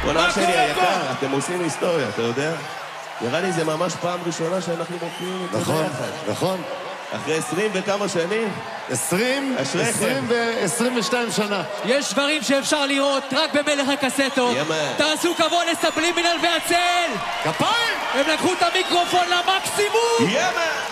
עונה שלי היקר, אתם עושים היסטוריה, אתה יודע? נראה לי זה ממש פעם ראשונה שאנחנו מופיעים את זה ביחד. נכון. אחרי 20 וכמה שנים? 22 שנה. יש דברים שאפשר לראות רק במלך הקסטות. תעשו כבוד לסבלימינל והצל. כפיים! הם לקחו את המיקרופון למקסימום. יאמן!